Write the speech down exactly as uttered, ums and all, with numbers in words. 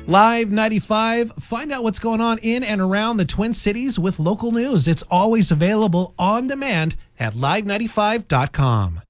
Live ninety-five, find out what's going on in and around the Twin Cities with local news. It's always available on demand at live ninety-five dot com.